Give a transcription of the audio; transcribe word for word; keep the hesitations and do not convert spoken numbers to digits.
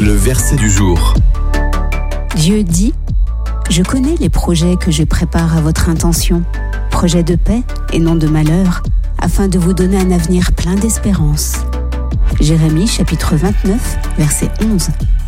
Le verset du jour. Dieu dit : je connais les projets que je prépare à votre intention, projets de paix et non de malheur, afin de vous donner un avenir plein d'espérance. Jérémie chapitre vingt-neuf, verset onze.